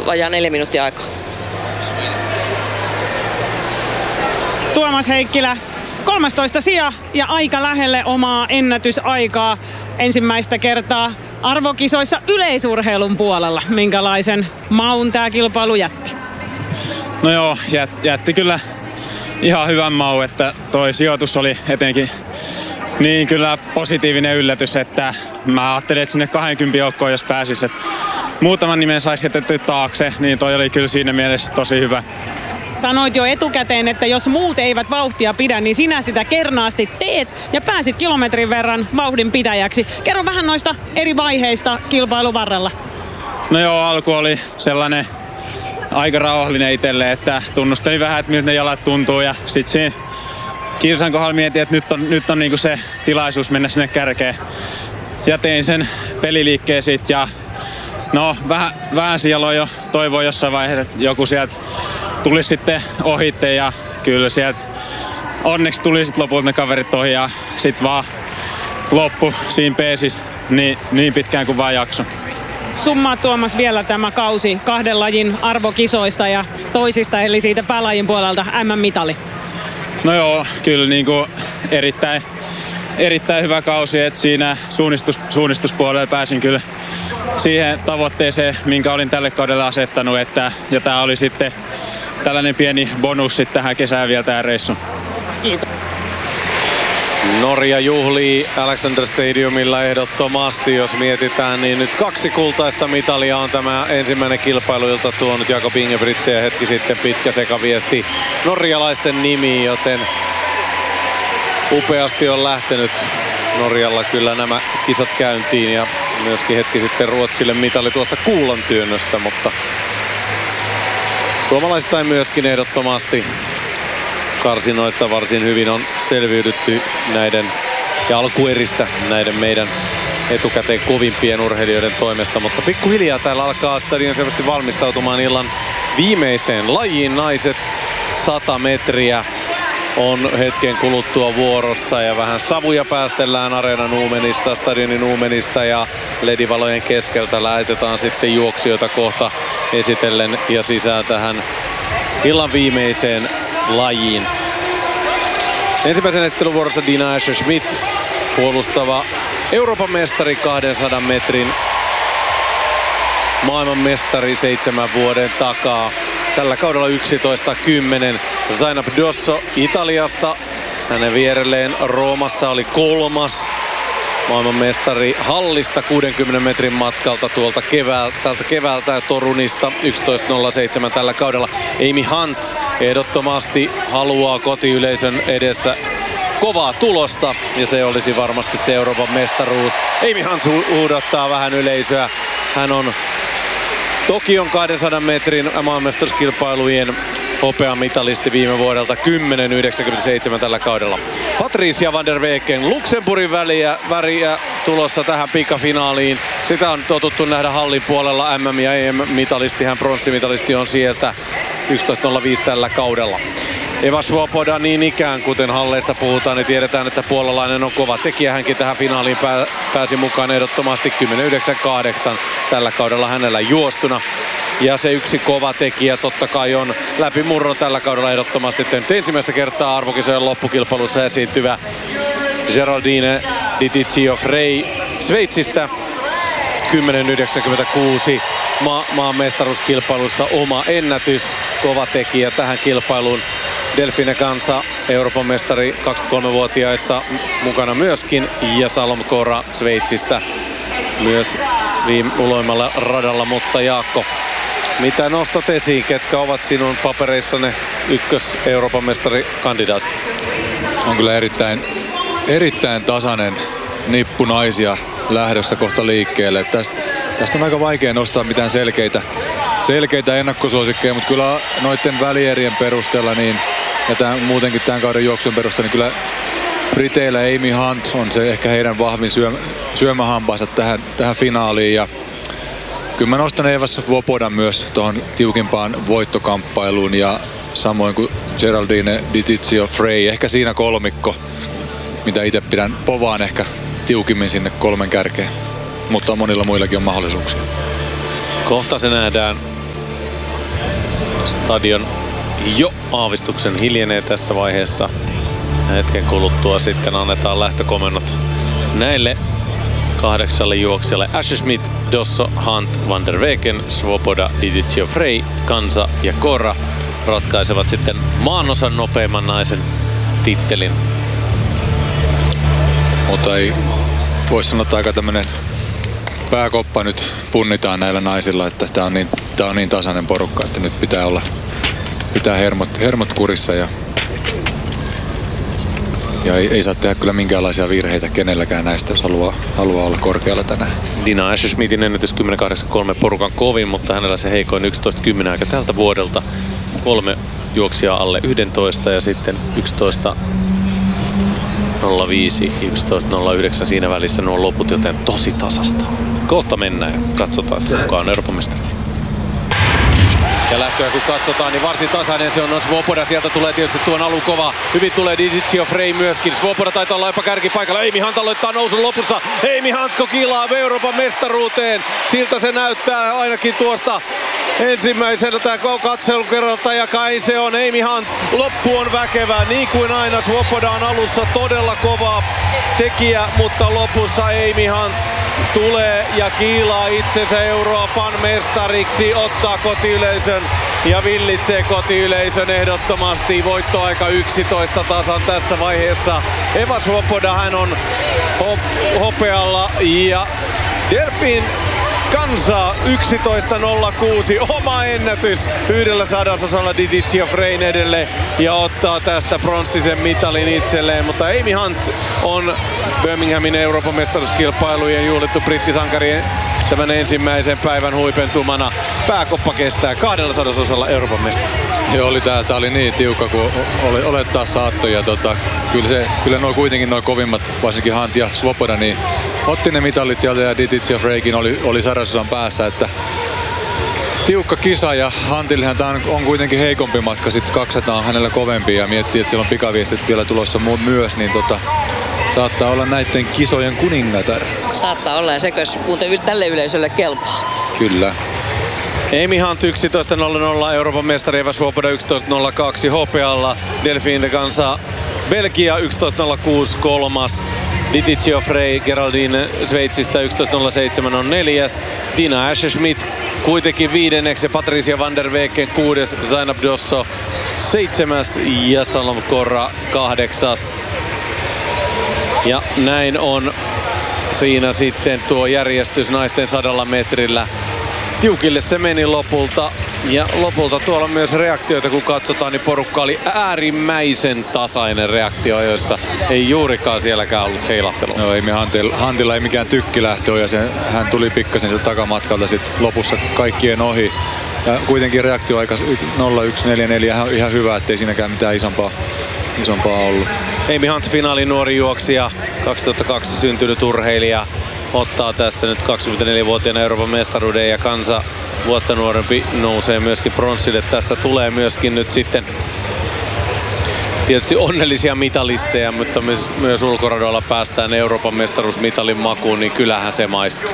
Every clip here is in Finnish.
vajaa 4 minuuttia aikaa. Tuomas Heikkilä, 13 sija ja aika lähelle omaa ennätysaikaa ensimmäistä kertaa arvokisoissa yleisurheilun puolella. Minkälaisen maun tämä kilpailu jätti? No joo, jätti kyllä ihan hyvän maun, että toi sijoitus oli etenkin niin kyllä positiivinen yllätys, että mä ajattelin, että sinne 20 joukkoon jos pääsis, että muutaman nimen saisi jätetty taakse, niin toi oli kyllä siinä mielessä tosi hyvä. Sanoit jo etukäteen, että jos muut eivät vauhtia pidä, niin sinä sitä kernaasti teet ja pääsit kilometrin verran vauhdin pitäjäksi. Kerro vähän noista eri vaiheista kilpailun varrella. No joo, alku oli sellainen aika rauhallinen itselle, että tunnustelin vähän, että miltä ne jalat tuntuu ja sit siinä kilsan kohdalla mietin, että nyt on niinku se tilaisuus mennä sinne kärkeen. Ja tein sen peliliikkeen sit ja no vähän siellä jo toivoin jossain vaiheessa, että joku sieltä tuli sitten ohitte ja kyllä sieltä onneksi tuli sitten lopulta ne kaverit ohi ja sit vaan loppu siinä peesis niin pitkään kuin vaan jakso. Summaa Tuomas vielä tämä kausi 2 lajin arvokisoista ja toisista eli siitä päälajin puolelta MM-mitali. No joo, kyllä niinku erittäin hyvä kausi, että siinä suunnistuspuolella pääsin kyllä siihen tavoitteeseen, minkä olin tälle kaudelle asettanut, ja tää oli sitten tällainen pieni bonus sitten tähän kesään vielä tää reissu. Kiitos. Norja juhlii Alexander Stadiumilla ehdottomasti, jos mietitään, niin nyt 2 kultaista mitalia on tämä ensimmäinen kilpailuilta tuonut Jakob Ingebrigtsen ja hetki sitten pitkä sekaviesti norjalaisten nimiin, joten upeasti on lähtenyt Norjalla kyllä nämä kisat käyntiin ja myöskin hetki sitten Ruotsille mitali tuosta kuulantyönnöstä, mutta suomalaisittain myöskin ehdottomasti karsinoista varsin hyvin on selviydytty näiden ja alkueristä näiden meidän etukäteen kovimpien urheilijoiden toimesta, mutta pikkuhiljaa täällä alkaa stadion selvästi valmistautumaan illan viimeiseen lajiin. Naiset 100 metriä on hetken kuluttua vuorossa ja vähän savuja päästellään areenan uumenista, stadionin uumenista ja ledivalojen keskeltä lähetetään sitten juoksijoita kohta esitellen ja sisään tähän illan viimeiseen lajiin. Ensimmäisen esitteluvuorossa Dina Asher-Smith, puolustava Euroopan mestari 200 metrin maailmanmestari 7 vuoden takaa. Tällä kaudella 11-10. Zainab Dosso Italiasta. Hänen vierelleen Roomassa oli 3. maailmanmestari hallista 60 metrin matkalta tuolta keväältä ja Torunista 11.07 tällä kaudella. Amy Hunt ehdottomasti haluaa kotiyleisön edessä kovaa tulosta ja se olisi varmasti se Euroopan mestaruus. Amy Hunt huudattaa vähän yleisöä. Hän on Tokion 200 metrin maailmanmestaruuskilpailujen hopeamitalisti viime vuodelta 10.97 tällä kaudella. Patricia van der Weken Luxemburgin väriä tulossa tähän pikafinaaliin. Sitä on totuttu nähdä hallin puolella MM- ja EM-mitalisti. Hän pronssimitalisti on sieltä 11.05 tällä kaudella. Eva Svoboda niin ikään, kuten halleista puhutaan, niin tiedetään, että puolalainen on kova tekijä. Hänkin tähän finaaliin pääsi mukaan ehdottomasti 10.98 tällä kaudella hänellä juostuna. Ja se yksi kova tekijä totta kai on läpimurron tällä kaudella ehdottomasti tehnyt ensimmäistä kertaa arvokisojen loppukilpailussa esiintyvä Geraldine Di Frey Sveitsistä. 10.96 maan mestaruuskilpailussa oma ennätys, kova tekijä tähän kilpailuun. Delfine Kansa, Euroopan mestari 23-vuotiaissa mukana myöskin, ja Salom Kora Sveitsistä myös uloimmalla radalla, mutta Jaakko, mitä nostat esiin, ketkä ovat sinun papereissanne ykkös Euroopan mestarikandidaatit? On kyllä erittäin tasainen nippu naisia lähdössä kohta liikkeelle. Tästä on aika vaikea nostaa mitään selkeitä ennakkosuosikkeja, mutta kyllä noiden välierien perusteella niin, ja muutenkin tämän kauden juoksun perusteella, niin kyllä Briteillä Amy Hunt on se ehkä heidän vahvin syömähampaansa tähän finaaliin. Ja kyllä mä nostan Eva Svobodan myös tuohon tiukimpaan voittokamppailuun ja samoin kuin Geraldine Di Frey. Ehkä siinä kolmikko, mitä itse pidän povaan ehkä tiukimmin sinne 3 kärkeen. Mutta monilla muillakin on mahdollisuuksia. Kohta se nähdään. Stadion jo aavistuksen hiljenee tässä vaiheessa. Hetken kuluttua sitten annetaan lähtökomennot näille 8 juoksijalle. Asher-Smith, Dosso, Hunt, Van der Weken, Svoboda, Didiccio Frey, Kansa ja Korra ratkaisevat sitten maanosan nopeimman naisen tittelin. Mutta ei voisi sanoa, että aika tämmönen pääkoppa nyt punnitaan näillä naisilla, että tää on niin tasainen porukka, että nyt pitää hermot kurissa ja ei saa tehdä kyllä minkäänlaisia virheitä kenelläkään näistä, jos haluaa olla korkealla tänään. Dina Asher-Smithin ennätys 10.83 porukan kovin, mutta hänellä se heikoin 11.10 aika tältä vuodelta. 3 juoksijaa alle 11 ja sitten 11.05, 11.09 siinä välissä nuo loput, joten tosi tasasta. Kohta mennään ja katsotaan, että kuka on Euroopan mestari. Ja lähtöä kun katsotaan, niin varsin tasainen se on Svoboda. Sieltä tulee tietysti tuon alun kova. Hyvin tulee Didiccio Frey myöskin. Svoboda taitaa olla jopa kärkipaikalla. Amy Hunt aloittaa nousun lopussa. Amy Hunt kilaa Euroopan mestaruuteen. Siltä se näyttää ainakin tuosta ensimmäiseltä katselun kerralta. Ja kai se on Amy Hunt. Loppu on väkevää. Niin kuin aina Svoboda on alussa todella kova tekijä. Mutta lopussa Amy Hunt tulee ja kiilaa itsensä Euroopan mestariksi. Ottaa kotiyleisön ja villitsee kotiyleisön ehdottomasti. Voittoaika 11 tasan tässä vaiheessa. Eva Svoboda, hän on hopealla ja Delfin Kansa 11.06, oma ennätys 1/100 Didiccio Freyn edelle ja ottaa tästä pronssisen mitalin itselleen. Mutta Amy Hunt on Birminghamin Euroopan mestaruuskilpailujen juhlittu brittisankari tämän ensimmäisen päivän huipentumana. Pääkoppa kestää 200 Euroopan mestari. Joo, tää oli niin tiukka kuin olettaa saattoi. Ja kyllä nuo kuitenkin nuo kovimmat, varsinkin Hunt ja Svoboda, niin otti ne mitalit sieltä ja Didiccio Freykin oli 100 päässä. Että tiukka kisa ja Huntillehän tää on kuitenkin heikompi matka. Sitten 200 on hänellä kovempi ja miettii, että siellä on pikaviestit vielä tulossa myös, niin saattaa olla näiden kisojen kuningatar. Saattaa olla ja sekös muuten tälle yleisölle kelpaa. Kyllä. Amy Hunt 11.00 Euroopan mestari, Eva Svoboda 11.02 hopealla. Delfin Kansa Belgia 11.06 kolmas. Didiccio Frey Geraldine Sveitsistä 11.07 on 4. Dina Asher-Smith kuitenkin 5. ja Patricia Van der Weken 6. Zainab Dosso 7. ja Salom Korra 8. Ja näin on siinä sitten tuo järjestys naisten 100 metrillä. Tiukille se meni lopulta. Ja lopulta tuolla myös reaktioita, kun katsotaan, niin porukka oli äärimmäisen tasainen reaktio, joissa ei juurikaan sielläkään ollut heilahtelua. No, Huntilla ei mikään tykkilähtö ja hän tuli pikkasen sieltä takamatkalta sit lopussa kaikkien ohi. Ja kuitenkin reaktioaika 0144 ihan hyvä, ettei siinäkään mitään isompaa ollut. Amy Hunt, finaalin nuori juoksija, 2002 syntynyt urheilija, ottaa tässä nyt 24-vuotiaana Euroopan mestaruuden ja Kansa vuotta nuorempi nousee myöskin pronssille. Tässä tulee myöskin nyt sitten tietysti onnellisia mitalisteja, mutta myös ulkoradoilla päästään Euroopan mestaruusmitalin makuun, niin kyllähän se maistuu.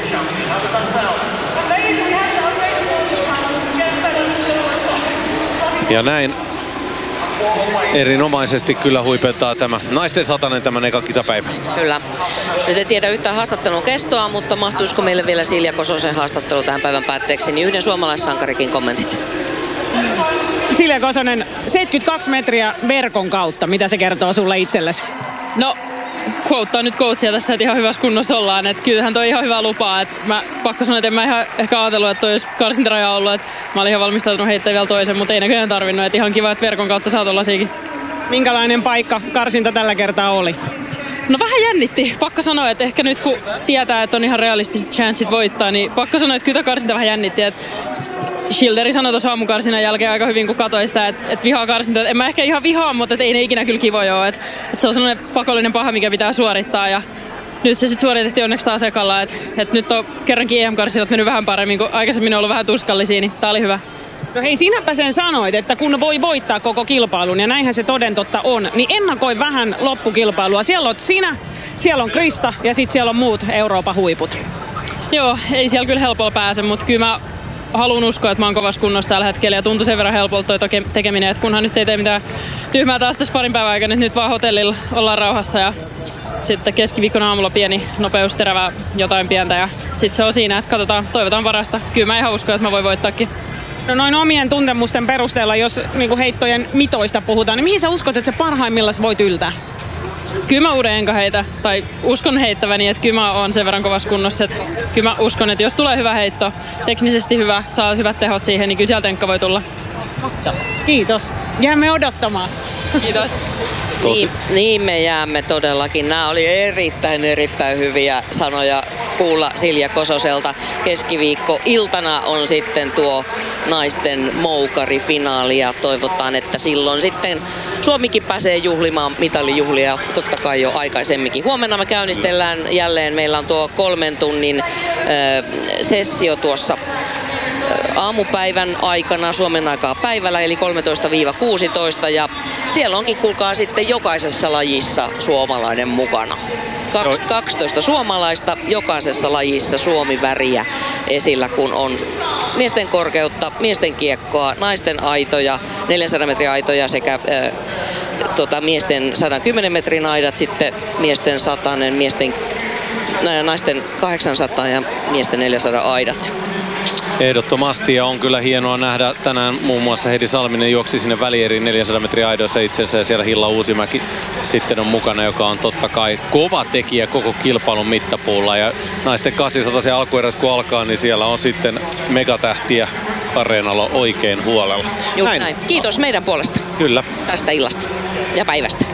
Ja näin erinomaisesti kyllä huipentaa tämä naisten 100 tämän eka kisapäivä. Kyllä. Nyt ei tiedä yhtään haastattelun kestoa, mutta mahtuisiko meille vielä Silja Kososen haastattelu tähän päivän päätteeksi, niin yhden suomalaissankarikin kommentit. Silja Kosonen, 72 metriä verkon kautta, mitä se kertoo sulle itsellesi? No, quoteaa nyt coachia tässä, että ihan hyvässä kunnossa ollaan. Että kyllähän toi ihan hyvä lupaa. Että mä pakko sanoa, että en mä ihan ehkä ajatellut, että toi olisi karsintaraja ollut. Että mä olin ihan valmistautunut heittämään vielä toisen, mutta ei näköjään tarvinnut. Että ihan kiva, että verkon kautta saa tollasiakin. Minkälainen paikka karsinta tällä kertaa oli? No vähän jännitti. Pakko sanoa, että ehkä nyt kun tietää, että on ihan realistiset chanssit voittaa, niin pakko sanoa, että kyllä karsinta vähän jännitti. Että Schilderi sanoi tuossa aamukarsinnan jälkeen aika hyvin, kun katsoi sitä, että vihaa karsintoja. En mä ehkä ihan vihaa, mutta ei ne ikinä kyllä kivoja ole. Että se on sellainen pakollinen paha, mikä pitää suorittaa. Ja nyt se sitten suoritettiin onneksi taas ekalla. Että nyt on kerrankin EM-karsinnat mennyt vähän paremmin, kun aikaisemmin on ollut vähän tuskallisia, niin tää oli hyvä. No hei, sinäpä sen sanoit, että kun voi voittaa koko kilpailun, ja näinhän se toden totta on, niin ennakoi vähän loppukilpailua. Siellä on sinä, siellä on Krista ja sitten siellä on muut Euroopan huiput. Joo, ei siellä kyllä helpolla pääse, mutta kyllä mä haluan uskoa, että mä oon kovassa kunnossa tällä hetkellä ja tuntui sen verran helpolta toi tekeminen, että kunhan nyt ei tee mitään tyhmää taas tässä parin päivän aikana, nyt vaan hotellilla ollaan rauhassa ja sitten keskiviikkona aamulla pieni nopeusterävä jotain pientä ja sitten se on siinä, että katsotaan, toivotaan parasta. Kyllä mä ihan uskon, että mä voin voittaakin. No noin omien tuntemusten perusteella, jos niin heittojen mitoista puhutaan, niin mihin sä uskot, että sä parhaimmillaan voit yltää? Kyllä mä uuden enkä heitä, tai uskon heittäväni, että kyllä mä oon sen verran kovassa kunnossa, että kyllä mä uskon, että jos tulee hyvä heitto, teknisesti hyvä, saa hyvät tehot siihen, niin kyllä sieltä enkka voi tulla. Kiitos. Jäämme odottamaan. Kiitos. Niin me jäämme todellakin. Nämä oli erittäin hyviä sanoja kuulla Silja Kososelta. Keskiviikko-iltana on sitten tuo naisten moukarifinaali ja toivotaan, että silloin sitten Suomikin pääsee juhlimaan mitalijuhlia totta kai jo aikaisemminkin. Huomenna me käynnistellään jälleen. Meillä on tuo 3 tunnin sessio tuossa aamupäivän aikana Suomen aikaa päivällä, eli 13-16, ja siellä onkin, kuulkaa, sitten jokaisessa lajissa suomalainen mukana. 12 suomalaista, jokaisessa lajissa Suomi-väriä esillä, kun on miesten korkeutta, miesten kiekkoa, naisten aitoja, 400 metrin aitoja sekä miesten 110 metrin aidat, sitten miesten 100, naisten 800 ja miesten 400 aidat. Ehdottomasti, ja on kyllä hienoa nähdä tänään muun muassa Heidi Salminen juoksi sinne välieriin 400 metrin aidoissa itsensä, ja siellä Hilla Uusimäki sitten on mukana, joka on totta kai kova tekijä koko kilpailun mittapuulla, ja naisten 800 se alkuerässä kun alkaa, niin siellä on sitten megatähtiä areenalla oikein huolella. Just näin. Kiitos meidän puolesta. Kyllä. Tästä illasta ja päivästä.